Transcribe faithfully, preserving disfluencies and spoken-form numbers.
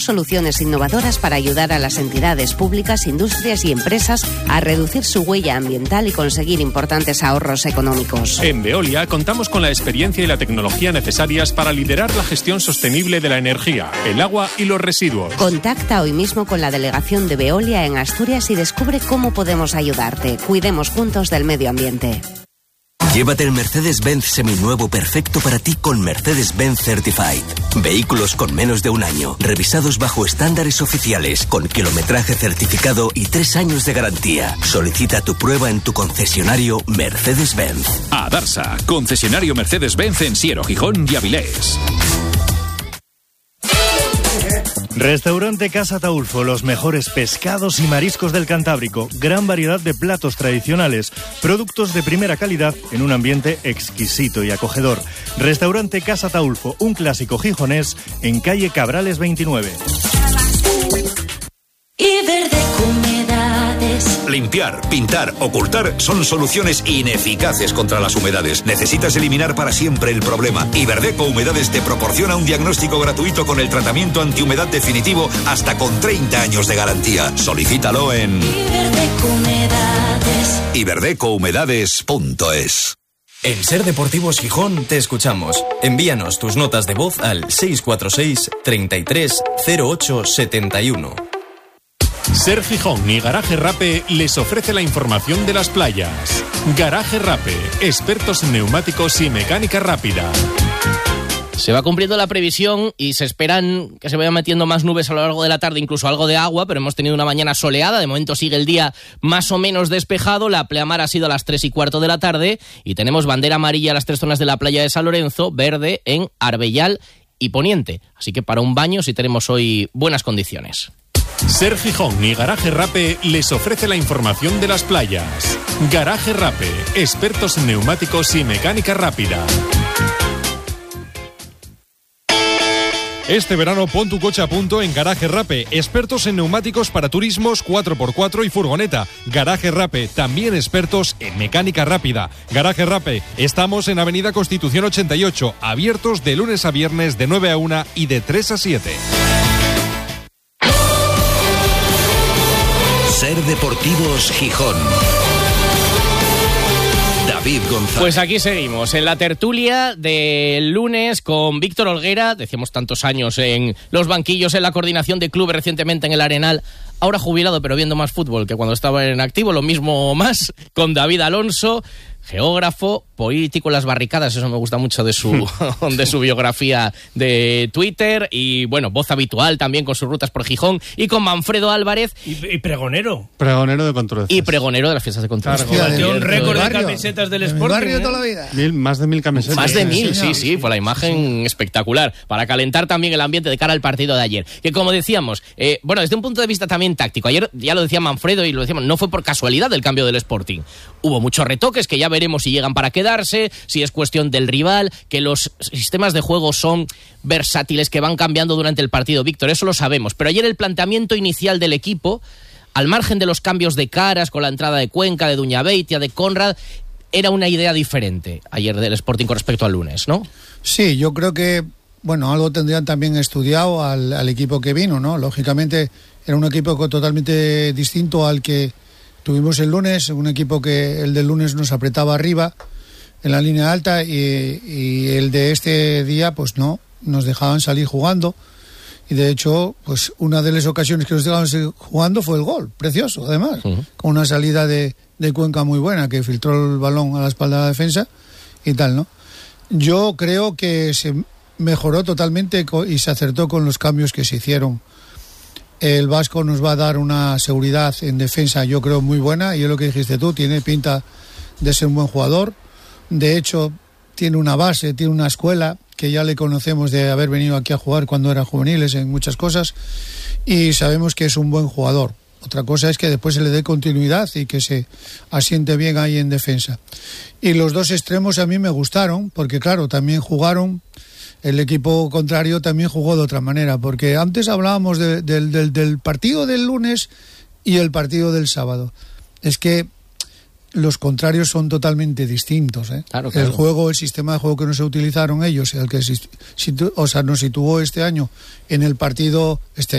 Soluciones innovadoras para ayudar a las entidades públicas, industrias y empresas a reducir su huella ambiental y conseguir importantes ahorros económicos. En Veolia contamos con la experiencia y la tecnología necesarias para liderar la gestión sostenible de la energía, el agua y los residuos. Contacta hoy mismo con la delegación de Veolia en Asturias y descubre cómo podemos ayudarte. Cuidemos juntos del medio ambiente. Llévate el Mercedes-Benz seminuevo perfecto para ti con Mercedes-Benz Certified. Vehículos con menos de un año, revisados bajo estándares oficiales, con kilometraje certificado y tres años de garantía. Solicita tu prueba en tu concesionario Mercedes-Benz. Adarsa, concesionario Mercedes-Benz en Siero, Gijón y Avilés. Restaurante Casa Taulfo, los mejores pescados y mariscos del Cantábrico, gran variedad de platos tradicionales, productos de primera calidad en un ambiente exquisito y acogedor. Restaurante Casa Taulfo, un clásico gijonés en calle Cabrales veintinueve. Iberdeco Humedades. Limpiar, pintar, ocultar son soluciones ineficaces contra las humedades. Necesitas eliminar para siempre el problema. Iberdeco Humedades te proporciona un diagnóstico gratuito con el tratamiento antihumedad definitivo hasta con treinta años de garantía. Solicítalo en Iberdeco Humedades. iberdeco humedades punto es. En Ser Deportivos Gijón te escuchamos. Envíanos tus notas de voz al seis cuatro seis, treinta y tres, cero ocho setenta y uno. Ser Gijón y Garaje Rape les ofrece la información de las playas. Garaje Rape, expertos en neumáticos y mecánica rápida. Se va cumpliendo la previsión y se esperan que se vayan metiendo más nubes a lo largo de la tarde, incluso algo de agua, pero hemos tenido una mañana soleada, de momento sigue el día más o menos despejado, la pleamar ha sido a las tres y cuarto de la tarde y tenemos bandera amarilla en las tres zonas de la playa de San Lorenzo, verde en Arbellal y Poniente, así que para un baño sí tenemos hoy buenas condiciones. Ser Gijón y Garaje Rape les ofrece la información de las playas. Garaje Rape, expertos en neumáticos y mecánica rápida. Este verano pon tu coche a punto en Garaje Rape, expertos en neumáticos para turismos cuatro por cuatro y furgoneta. Garaje Rape, también expertos en mecánica rápida. Garaje Rape, estamos en Avenida Constitución ochenta y ocho, abiertos de lunes a viernes de nueve a una y de tres a siete. Ser Deportivos Gijón. David González. Pues aquí seguimos, en la tertulia del lunes con Víctor Olguera, decíamos tantos años en los banquillos, en la coordinación de clubes, recientemente en el Arenal, ahora jubilado pero viendo más fútbol que cuando estaba en activo, lo mismo o más, con David Alonso, geógrafo, político en las barricadas, eso me gusta mucho de su, de su biografía de Twitter, y bueno, voz habitual también con sus rutas por Gijón, y con Manfredo Álvarez. Y, y pregonero. Pregonero de Conturezas. Y pregonero de las fiestas de Conturezas. Tiene un récord de camisetas del Sporting. Barrio toda la vida. Mil, más de mil camisetas. Más de mil, sí, sí, sí, fue la imagen espectacular, para calentar también el ambiente de cara al partido de ayer. Que como decíamos, eh, bueno, desde un punto de vista también táctico, ayer ya lo decía Manfredo y lo decíamos, no fue por casualidad el cambio del Sporting. Hubo muchos retoques que ya veremos si llegan para quedarse, si es cuestión del rival, que los sistemas de juego son versátiles, que van cambiando durante el partido, Víctor, eso lo sabemos. Pero ayer el planteamiento inicial del equipo, al margen de los cambios de caras, con la entrada de Cuenca, de Duñabeitia, de Conrad, era una idea diferente ayer del Sporting con respecto al lunes, ¿no? Sí, yo creo que, bueno, algo tendrían también estudiado al, al equipo que vino, ¿no? Lógicamente era un equipo totalmente distinto al que tuvimos el lunes, un equipo que el del lunes nos apretaba arriba en la línea alta y, y el de este día pues no, nos dejaban salir jugando y de hecho pues una de las ocasiones que nos dejaban salir jugando fue el gol, precioso además, uh-huh. con una salida de, de Cuenca muy buena que filtró el balón a la espalda de la defensa y tal, ¿no? Yo creo que se mejoró totalmente y se acertó con los cambios que se hicieron. El vasco nos va a dar una seguridad en defensa, yo creo, muy buena, y es lo que dijiste tú, tiene pinta de ser un buen jugador. De hecho, tiene una base, tiene una escuela, que ya le conocemos de haber venido aquí a jugar cuando era juveniles en muchas cosas, y sabemos que es un buen jugador. Otra cosa es que después se le dé continuidad y que se asiente bien ahí en defensa. Y los dos extremos a mí me gustaron, porque claro, también jugaron. El equipo contrario también jugó de otra manera, porque antes hablábamos de, de, de, del partido del lunes y el partido del sábado. Es que los contrarios son totalmente distintos, ¿eh? Claro, claro. El juego, el sistema de juego que no se utilizaron ellos, el que situ, o sea, nos situó este año en el partido, este